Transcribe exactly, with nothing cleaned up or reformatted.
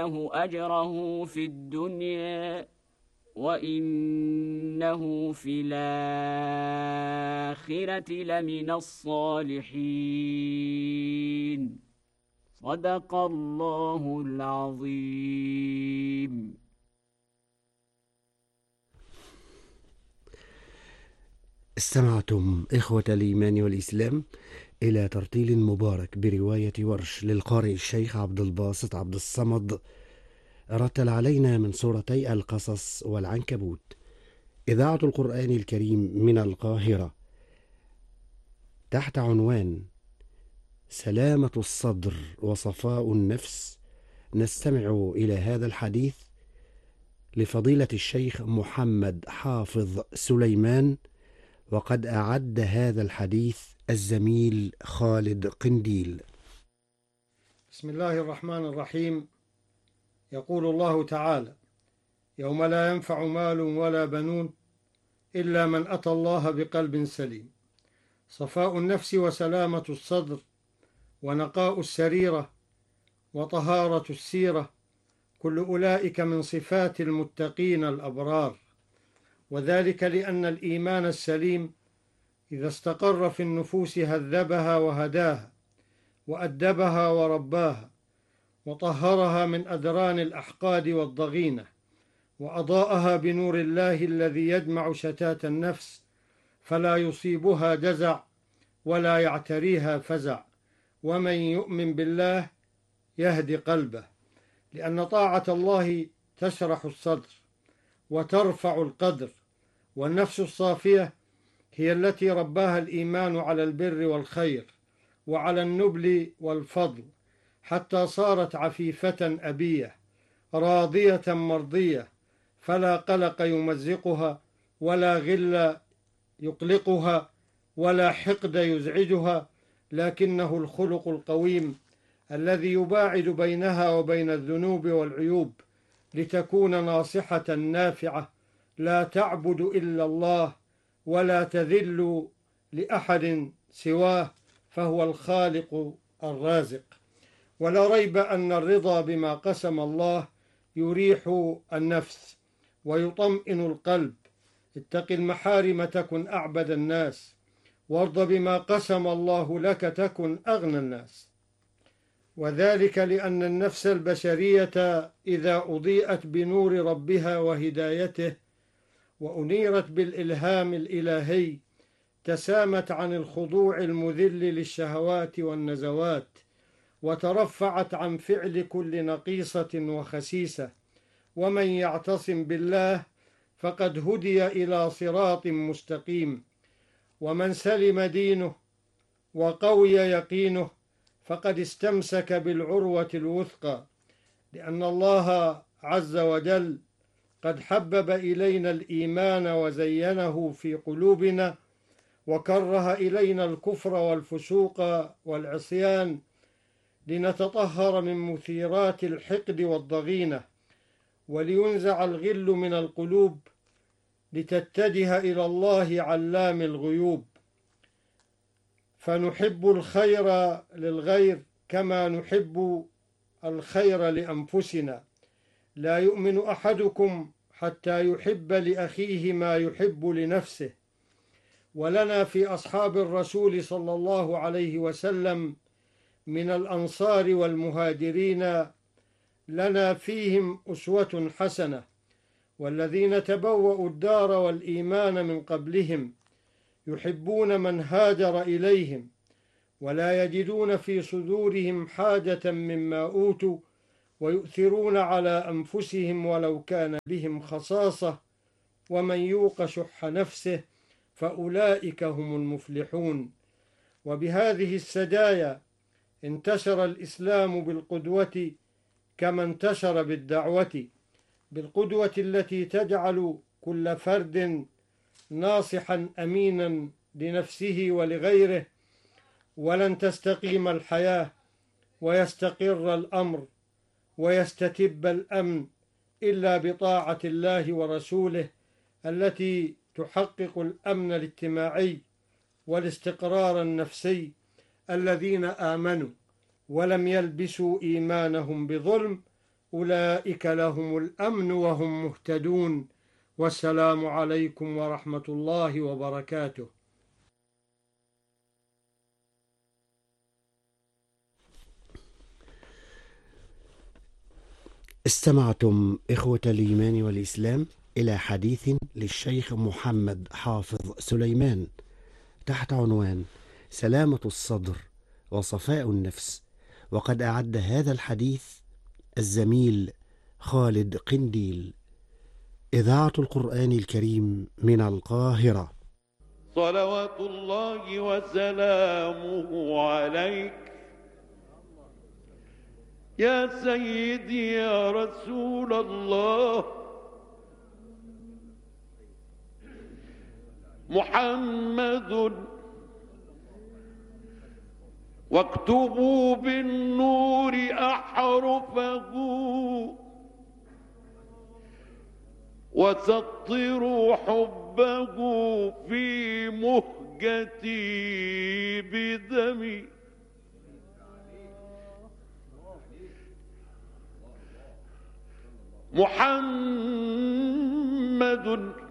أجره في الدنيا وإنه في الآخرة لمن الصالحين. صدق الله العظيم. استمعتم إخوة الإيمان والإسلام إلى ترتيل مبارك برواية ورش للقارئ الشيخ عبد الباسط عبد الصمد، رتل علينا من سورتي القصص والعنكبوت. إذاعة القرآن الكريم من القاهرة، تحت عنوان سلامة الصدر وصفاء النفس، نستمع إلى هذا الحديث لفضيلة الشيخ محمد حافظ سليمان، وقد أعد هذا الحديث الزميل خالد قنديل. بسم الله الرحمن الرحيم. يقول الله تعالى: يوم لا ينفع مال ولا بنون إلا من أتى الله بقلب سليم. صفاء النفس وسلامة الصدر ونقاء السريرة وطهارة السيرة، كل أولئك من صفات المتقين الأبرار، وذلك لأن الإيمان السليم إذا استقر في النفوس هذبها وهداها وأدبها ورباها وطهرها من أدران الأحقاد والضغينة، وأضاءها بنور الله الذي يجمع شتات النفس فلا يصيبها جزع ولا يعتريها فزع. ومن يؤمن بالله يهدي قلبه، لأن طاعة الله تشرح الصدر وترفع القدر، والنفس الصافية هي التي رباها الإيمان على البر والخير وعلى النبل والفضل، حتى صارت عفيفة أبية راضية مرضية، فلا قلق يمزقها ولا غل يقلقها ولا حقد يزعجها، لكنه الخلق القويم الذي يباعد بينها وبين الذنوب والعيوب، لتكون ناصحة نافعة لا تعبد إلا الله ولا تذل لأحد سواه، فهو الخالق الرازق. ولا ريب أن الرضا بما قسم الله يريح النفس ويطمئن القلب. اتق المحارم تكن أعبد الناس، وارض بما قسم الله لك تكن أغنى الناس. وذلك لأن النفس البشرية إذا أضيئت بنور ربها وهدايته وأنيرت بالإلهام الإلهي تسامت عن الخضوع المذل للشهوات والنزوات، وترفعت عن فعل كل نقيصة وخسيسة. ومن يعتصم بالله فقد هدي إلى صراط مستقيم، ومن سلم دينه وقوي يقينه فقد استمسك بالعروة الوثقى، لأن الله عز وجل قد حبب إلينا الإيمان وزينه في قلوبنا، وكره إلينا الكفر والفسوق والعصيان لنتطهر من مثيرات الحقد والضغينة، ولينزع الغل من القلوب لتتجه إلى الله علام الغيوب، فنحب الخير للغير كما نحب الخير لأنفسنا. لا يؤمن أحدكم حتى يحب لأخيه ما يحب لنفسه. ولنا في أصحاب الرسول صلى الله عليه وسلم من الأنصار والمهاجرين لنا فيهم أسوة حسنة، والذين تبوأوا الدار والإيمان من قبلهم يحبون من هاجر إليهم، ولا يجدون في صدورهم حاجة مما أوتوا، ويؤثرون على أنفسهم ولو كان بهم خصاصة، ومن يوق شح نفسه فأولئك هم المفلحون. وبهذه السجايا انتشر الإسلام بالقدوة كما انتشر بالدعوة، بالقدوة التي تجعل كل فرد ناصحا أمينا لنفسه ولغيره، ولن تستقيم الحياة ويستقر الأمر ويستتب الأمن إلا بطاعة الله ورسوله التي تحقق الأمن الاجتماعي والاستقرار النفسي. الذين آمنوا ولم يلبسوا إيمانهم بظلم أولئك لهم الأمن وهم مهتدون. والسلام عليكم ورحمة الله وبركاته. استمعتم إخوة الإيمان والإسلام إلى حديث للشيخ محمد حافظ سليمان تحت عنوان سلامة الصدر وصفاء النفس، وقد أعد هذا الحديث الزميل خالد قنديل. إذاعة القرآن الكريم من القاهرة. صلوات الله وسلامه عليك يا سيدي يا رسول الله. محمد واكتبوا بالنور أحرفه وسطروا حبه في مهجتي بدمي. محمد